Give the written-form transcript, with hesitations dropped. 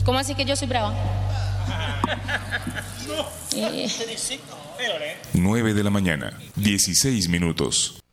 ¿Cómo así que yo soy brava? 9 de la mañana, 16 minutos.